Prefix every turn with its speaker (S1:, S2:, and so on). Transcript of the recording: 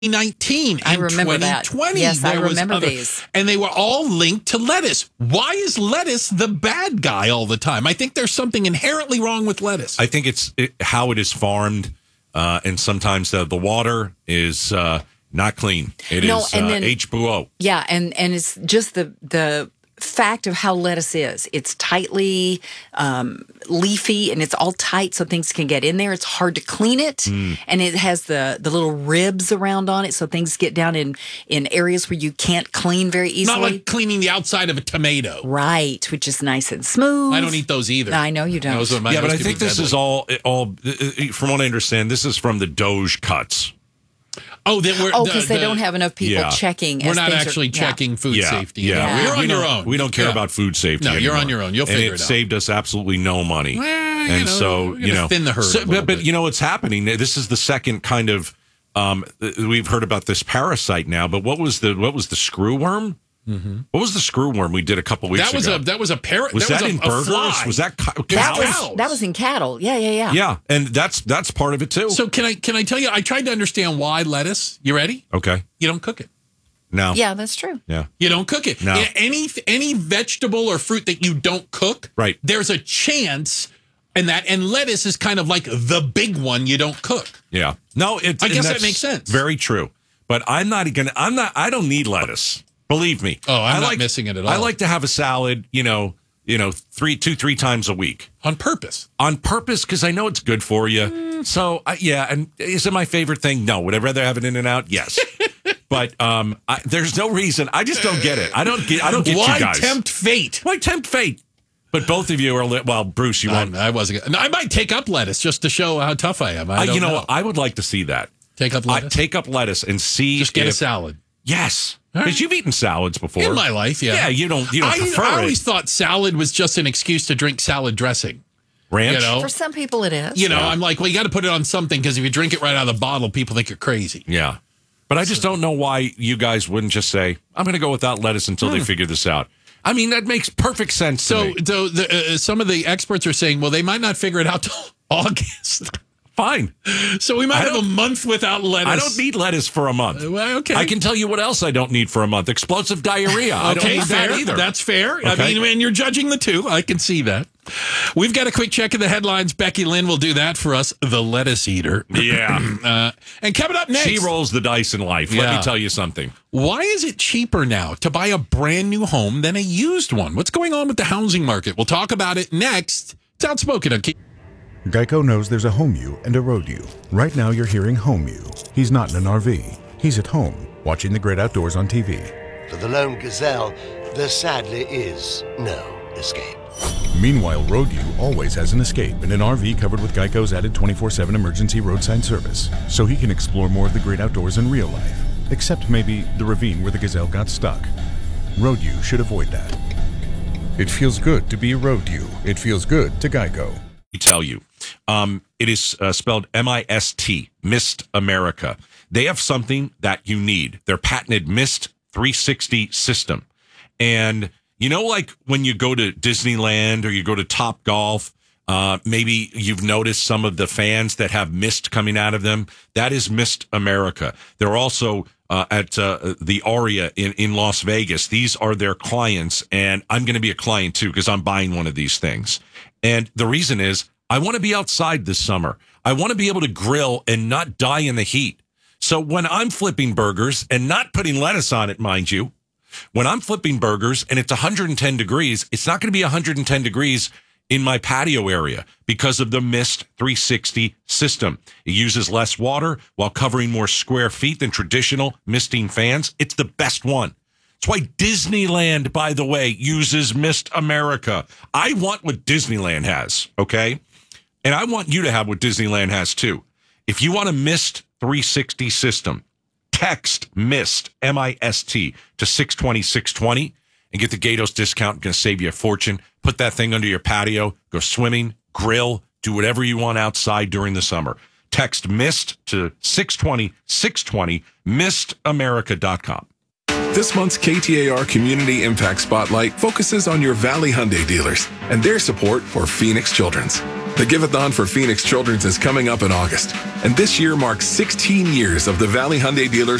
S1: 2019
S2: I
S1: and
S2: remember
S1: 2020.
S2: that. Yes, I
S1: there was
S2: remember
S1: other-
S2: these.
S1: And they were all linked to lettuce. Why is lettuce the bad guy all the time? I think there's something inherently wrong with lettuce.
S3: I think it's how it is farmed, and sometimes the water is not clean. It is H2O.
S2: Yeah, and it's just the fact of how lettuce is. It's tightly leafy, and it's all tight so things can get in there. It's hard to clean it, and it has the little ribs around on it so things get down in areas where you can't clean very easily.
S1: Not like cleaning the outside of a tomato.
S2: Right, which is nice and smooth.
S1: I don't eat those either.
S2: I know you don't.
S1: Those are my
S3: Yeah, but
S1: most
S3: I think this
S1: deadly.
S3: is all, from what I understand, this is from the Doge cuts.
S2: Because they don't have enough people checking.
S1: We're
S2: as
S1: not
S2: things
S1: actually checking food safety.
S3: Yeah.
S1: You're on your own.
S3: We don't care about food safety.
S1: No, you're
S3: anymore.
S1: on your own. You'll figure it out.
S3: And it saved us absolutely no money.
S1: Well,
S3: so,
S1: we're gonna thin the herd a little
S3: but
S1: bit.
S3: you know what's happening? This is the second kind of, we've heard about this parasite now, but what was the screwworm? Mm-hmm. What was the screwworm we did a couple weeks ago?
S1: That was a parrot.
S3: Was that in burgers?
S1: Fly.
S3: Was that cows?
S2: That was in cattle. Yeah.
S3: Yeah, and that's part of it too.
S1: So can I tell you? I tried to understand why lettuce. You ready?
S3: Okay.
S1: You don't cook it.
S3: No.
S2: Yeah, that's true.
S3: Yeah.
S1: You don't cook it.
S3: No.
S1: Any vegetable or fruit that you don't cook,
S3: right?
S1: There's a chance, and lettuce is kind of like the big one you don't cook.
S3: Yeah. No, I
S1: guess that makes sense.
S3: Very true. But I don't need lettuce. Believe me.
S1: Oh, I'm not missing it at all.
S3: I like to have a salad, three times a week.
S1: On purpose.
S3: On purpose, because I know it's good for you. So, and is it my favorite thing? No. Would I rather have it in and out? Yes. But there's no reason. I just don't get it. I don't get
S1: Why
S3: you guys.
S1: tempt fate?
S3: Why tempt fate? But both of you are, Bruce, you won't.
S1: I wasn't. No, I might take up lettuce just to show how tough I am. I don't know.
S3: I would like to see that.
S1: Take up lettuce?
S3: Take up lettuce and see.
S1: Just get a salad.
S3: Yes. Because you've eaten salads before.
S1: In my life, yeah.
S3: Yeah, you don't prefer it.
S1: I always thought salad was just an excuse to drink salad dressing.
S3: Ranch?
S2: For some people it is.
S1: I'm like, well, you got to put it on something because if you drink it right out of the bottle, people think you're crazy.
S3: Yeah. But I just don't know why you guys wouldn't just say, I'm going to go without lettuce until they figure this out. I mean, that makes perfect sense to me.
S1: So some of the experts are saying, well, they might not figure it out till August.
S3: Fine.
S1: So we might have a month without lettuce.
S3: I don't need lettuce for a month.
S1: Well, okay.
S3: I can tell you what else I don't need for a month. Explosive diarrhea. I don't need
S1: fair.
S3: that either.
S1: That's fair.
S3: Okay.
S1: I mean, and you're judging the two. I can see that. We've got a quick check of the headlines. Becky Lynn will do that for us, the lettuce eater.
S3: Yeah.
S1: And coming up next.
S3: She rolls the dice in life. Let me tell you something.
S1: Why is it cheaper now to buy a brand new home than a used one? What's going on with the housing market? We'll talk about it next. It's Outspoken on
S4: Geico knows there's a home you and a road you. Right now you're hearing home you. He's not in an RV. He's at home, watching the great outdoors on TV.
S5: For the lone gazelle, there sadly is no escape.
S4: Meanwhile, road you always has an escape in an RV covered with Geico's added 24/7 emergency roadside service, so he can explore more of the great outdoors in real life. Except maybe the ravine where the gazelle got stuck. Road you should avoid that. It feels good to be a road you. It feels good to Geico.
S3: Tell you. It is spelled MIST, Mist America. They have something that you need. Their patented Mist 360 system. And like when you go to Disneyland or you go to Top Golf, maybe you've noticed some of the fans that have mist coming out of them. That is Mist America. They're also at the Aria in Las Vegas. These are their clients, and I'm going to be a client too because I'm buying one of these things. And the reason is I want to be outside this summer. I want to be able to grill and not die in the heat. So when I'm flipping burgers and not putting lettuce on it, mind you, when I'm flipping burgers and it's 110 degrees, it's not going to be 110 degrees in my patio area because of the Mist 360 system. It uses less water while covering more square feet than traditional misting fans. It's the best one. That's why Disneyland, by the way, uses Mist America. I want what Disneyland has, okay? And I want you to have what Disneyland has too. If you want a Mist 360 system, text MIST, M-I-S-T, to 620-620 and get the Gatos discount. Going to save you a fortune. Put that thing under your patio. Go swimming, grill, do whatever you want outside during the summer. Text MIST to 620-620, mistamerica.com.
S6: This month's KTAR Community Impact Spotlight focuses on your Valley Hyundai dealers and their support for Phoenix Children's. The Give-a-thon for Phoenix Children's is coming up in August, and this year marks 16 years of the Valley Hyundai dealer